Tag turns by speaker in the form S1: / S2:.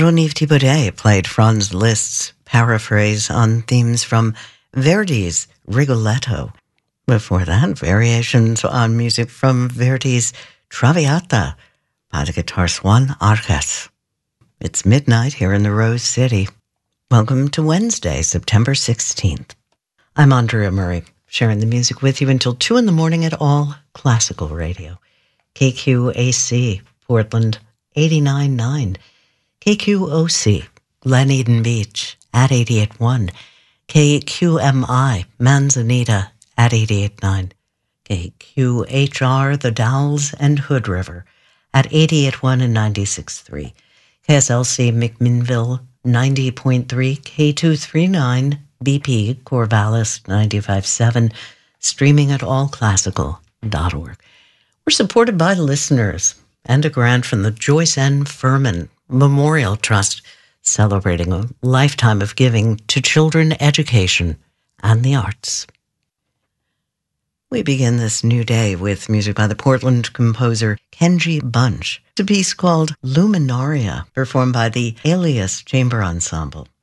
S1: Jean-Yves Thibaudet played Franz Liszt's paraphrase on themes from Verdi's Rigoletto. Before that, variations on music from Verdi's Traviata by the Guitar Swan Arches. It's midnight here in the Rose City. Welcome to Wednesday, September 16th. I'm Andrea Murray, sharing the music with you until 2 in the morning at All Classical Radio. KQAC, Portland, 89.9. KQOC, Glen Eden Beach, at 88.1. KQMI, Manzanita, at 88.9. KQHR, The Dalles and Hood River, at 88.1 and 96.3. KSLC, McMinnville, 90.3. K239, BP, Corvallis, 95.7. Streaming at allclassical.org. We're supported by listeners and a grant from the Joyce N. Furman Memorial Trust, celebrating a lifetime of giving to children, education, and the arts. We begin this new day with music by the Portland composer Kenji Bunch. It's a piece called Luminaria, performed by the Alias Chamber Ensemble.